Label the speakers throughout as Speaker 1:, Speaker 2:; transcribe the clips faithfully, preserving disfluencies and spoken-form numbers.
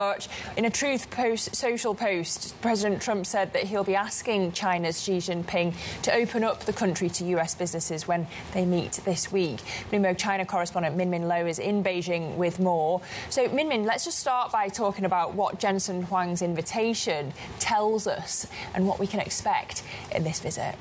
Speaker 1: In a Truth post, social post, President Trump said that he'll be asking China's Xi Jinping to open up the country to U S businesses when they meet this week. Bloomberg China correspondent Min Min Lo is in Beijing with more. So, Min Min, let's just start by talking about what Jensen Huang's invitation tells us and what we can expect in this visit.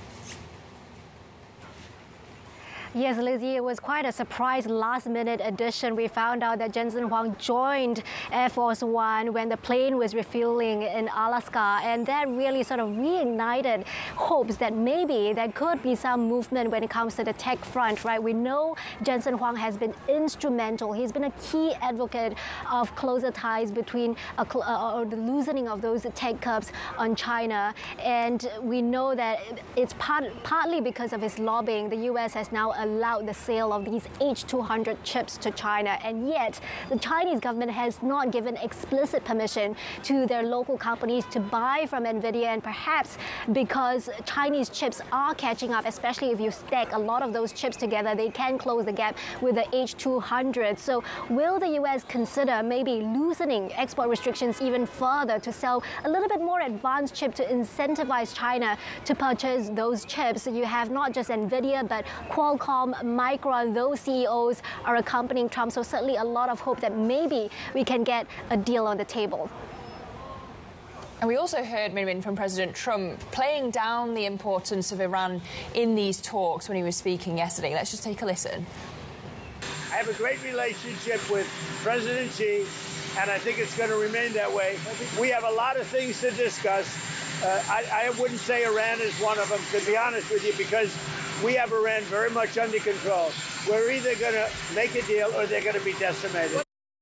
Speaker 2: Yes, Lizzie, it was quite a surprise last-minute addition. We found out that Jensen Huang joined Air Force One when the plane was refueling in Alaska, and that really sort of reignited hopes that maybe there could be some movement when it comes to the tech front, right? We know Jensen Huang has been instrumental. He's been a key advocate of closer ties between a, uh, or the loosening of those tech curbs on China, and we know that it's part, partly because of his lobbying. The U S has now allowed the sale of these H two hundred chips to China, and yet the Chinese government has not given explicit permission to their local companies to buy from NVIDIA, and perhaps because Chinese chips are catching up, especially if you stack a lot of those chips together, they can close the gap with the H two hundred. So will the U S consider maybe loosening export restrictions even further to sell a little bit more advanced chip to incentivize China to purchase those chips? You have not just NVIDIA, but Qualcomm, Micron, those C E Os are accompanying Trump, so certainly a lot of hope that maybe we can get a deal on the table.
Speaker 1: And we also heard, Min Min, from President Trump playing down the importance of Iran in these talks when he was speaking yesterday. Let's just take a listen.
Speaker 3: I have a great relationship with President Xi, and I think it's going to remain that way. We have a lot of things to discuss. Uh, I, I wouldn't say Iran is one of them, to be honest with you, because we have Iran very much under control. We're either going to make a deal or they're going to be decimated.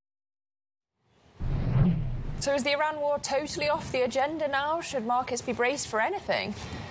Speaker 1: So is the Iran war totally off the agenda now? Should markets be braced for anything?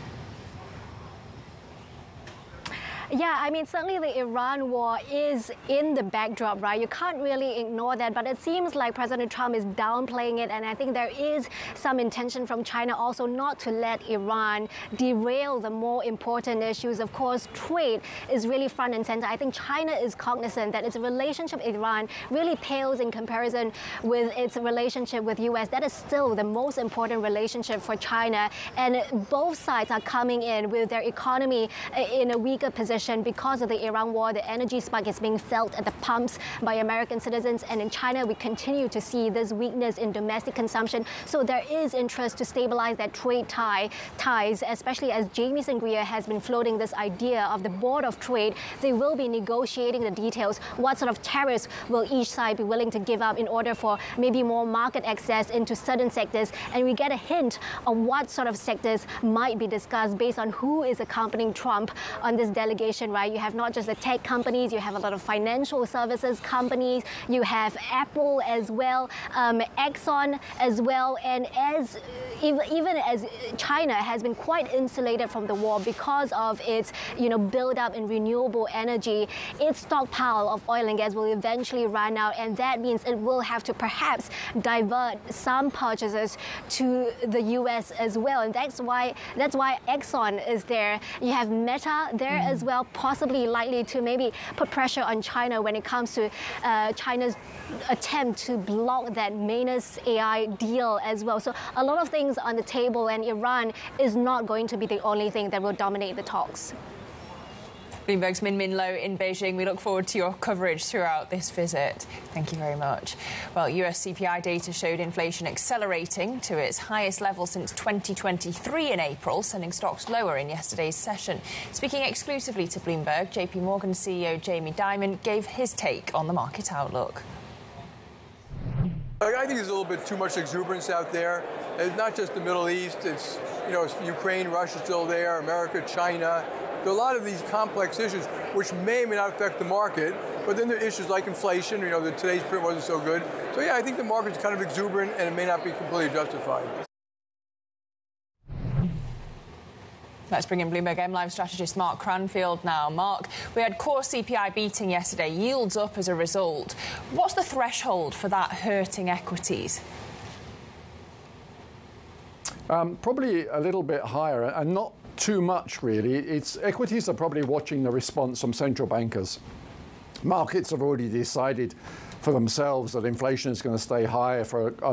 Speaker 2: Yeah, I mean, certainly the Iran war is in the backdrop, right? You can't really ignore that, but it seems like President Trump is downplaying it, and I think there is some intention from China also not to let Iran derail the more important issues. Of course, trade is really front and center. I think China is cognizant that its relationship with Iran really pales in comparison with its relationship with U S. That is still the most important relationship for China, and both sides are coming in with their economy in a weaker position. Because of the Iran war, the energy spike is being felt at the pumps by American citizens, and in China we continue to see this weakness in domestic consumption. So there is interest to stabilize that trade tie ties, especially as Jamieson Greer has been floating this idea of the Board of Trade. They will be negotiating the details. What sort of tariffs will each side be willing to give up in order for maybe more market access into certain sectors? And we get a hint on what sort of sectors might be discussed based on who is accompanying Trump on this delegation. Right? You have not just the tech companies, you have a lot of financial services companies, you have Apple as well, um, Exxon as well, and as even as China has been quite insulated from the war because of its, you know, build-up in renewable energy, its stockpile of oil and gas will eventually run out, and that means it will have to perhaps divert some purchases to the U S as well, and that's why that's why Exxon is there. You have Meta there mm. as well, possibly likely to maybe put pressure on China when it comes to uh, China's attempt to block that Manus A I deal as well. So a lot of things on the table, and Iran is not going to be the only thing that will dominate the talks.
Speaker 1: Bloomberg's Min Min Lo in Beijing. We look forward to your coverage throughout this visit. Thank you very much. Well, U S C P I data showed inflation accelerating to its highest level since twenty twenty-three in April, sending stocks lower in yesterday's session. Speaking exclusively to Bloomberg, J P Morgan C E O Jamie Dimon gave his take on the market outlook.
Speaker 4: I think there's a little bit too much exuberance out there. It's not just the Middle East. It's, you know, it's Ukraine, Russia still there, America, China. There are a lot of these complex issues which may or may not affect the market, but then there are issues like inflation. You know, the, today's print wasn't so good. So yeah, I think the market's kind of exuberant and it may not be completely justified.
Speaker 1: Let's bring in Bloomberg M Live strategist Mark Cranfield now. Mark, we had core C P I beating yesterday, yields up as a result. What's the threshold for that hurting equities?
Speaker 5: Um, probably a little bit higher, and not too much, really. It's equities are probably watching the response from central bankers. Markets have already decided for themselves that inflation is going to stay high for a, a